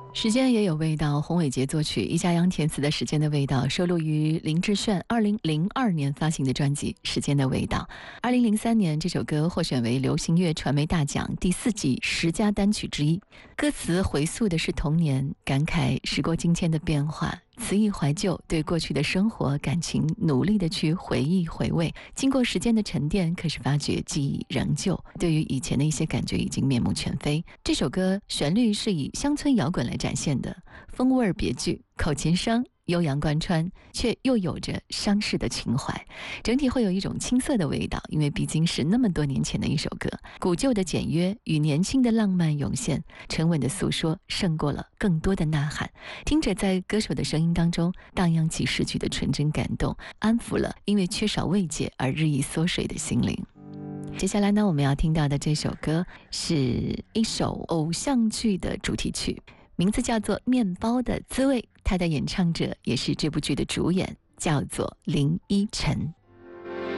时间也有味道，洪伟杰作曲，易家扬填词的《时间的味道》收录于林志炫2002年发行的专辑《时间的味道》。2003年，这首歌获选为流行乐传媒大奖第4季10佳单曲之一。歌词回溯的是童年，感慨时过境迁的变化，词意怀旧，对过去的生活感情努力的去回忆回味。经过时间的沉淀，可是发觉记忆仍旧，对于以前的一些感觉已经面目全非。这首歌旋律是以乡村摇滚来展现的，风味别具，口琴声悠扬贯穿，却又有着伤逝的情怀，整体会有一种青涩的味道，因为毕竟是那么多年前的一首歌，古旧的简约与年轻的浪漫涌现，沉稳的诉说胜过了更多的呐喊，听着在歌手的声音当中荡漾起逝去的纯真感动，安抚了因为缺少慰藉而日益缩水的心灵。接下来呢，我们要听到的这首歌是一首偶像剧的主题曲，名字叫做《面包的滋味》，它的演唱者也是这部剧的主演，叫做林依晨。